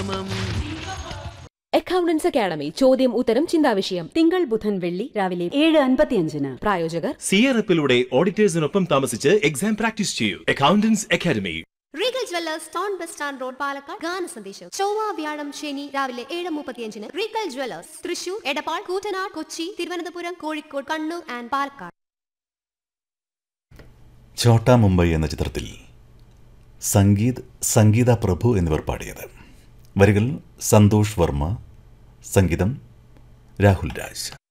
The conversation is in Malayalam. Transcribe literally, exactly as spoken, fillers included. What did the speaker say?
സംഗമം. അക്കൗണ്ടൻസ് അക്കാഡമി ചോദ്യം ഉത്തരം ചിന്താവിഷയം തിങ്കൾ ബുധൻ വെള്ളി രാവിലെ ഏഴ് അൻപത്തിയഞ്ചിന്. പ്രായോജകർ സിയറപ്പിലൂടെ ഓഡിറ്റേഴ്സിനൊപ്പം താമസിച്ച് എക്സാം പ്രാക്ടീസ് ചെയ്യൂ. Accountants academy. Regal Jewellers town bus stand road Palakkad. ഗാന സന്ദേശം ചൊവ്വ വ്യാഴം ശനി രാവിലെ ഏഴ് മുപ്പത്തിയഞ്ചിന്. Regal Jewellers Thrissur, Edappal, Koottanad, Kochi, Thiruvananthapuram, Kozhikode, Kannur and Palakkad. Chhota Mumbai എന്ന ചിത്രത്തിൽ സംഗീത്, സംഗീത പ്രഭു എന്നിവർ പാടിയത്. വരികൾ സന്തോഷ് വർമ്മ, സംഗീതം രാഹുൽ രാജ്.